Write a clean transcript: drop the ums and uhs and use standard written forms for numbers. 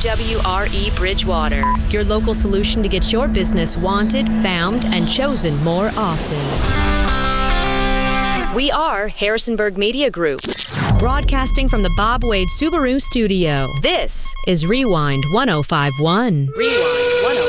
WWRE Bridgewater, your local solution to get your business wanted, found, and chosen more often. We are Harrisonburg Media Group, broadcasting from the Bob Wade Subaru studio. This is Rewind 1051. Rewind 1051.